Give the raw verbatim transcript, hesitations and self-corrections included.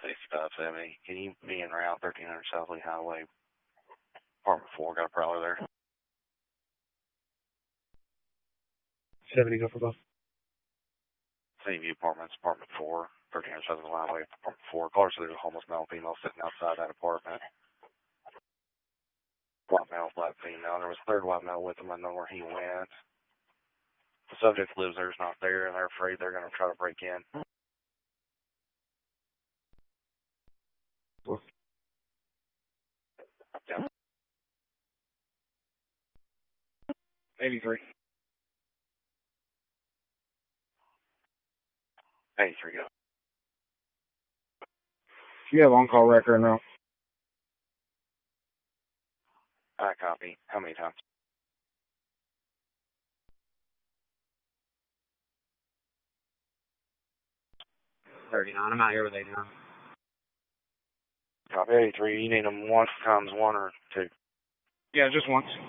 stuff, Emily. Can you be en route thirteen hundred South Lee Highway, apartment four, got a prowler there. seventy, go for both. Same View Apartments, apartment four, thirteen hundred South Lee Highway, apartment four. Caller said there's a homeless male and female sitting outside that apartment. White male, black female. There was a third white male with him. I know where he went. The subject lives there, is not there, and they're afraid they're going to try to break in. Four. Yeah. eighty-three. eighty-three, go. You have on-call record now. I copy. How many times? thirty-nine. I'm out here with eighty-nine. Copy eighty-three. You need them once times one or two? Yeah, just once.